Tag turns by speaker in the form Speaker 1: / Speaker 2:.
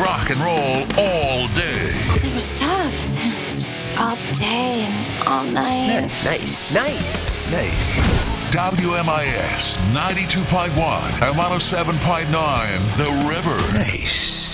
Speaker 1: rock and roll all day.
Speaker 2: Never stops. It's just all day and all night.
Speaker 3: Nice.
Speaker 1: WMIS 92.1 and 107.9 The River.
Speaker 3: Nice.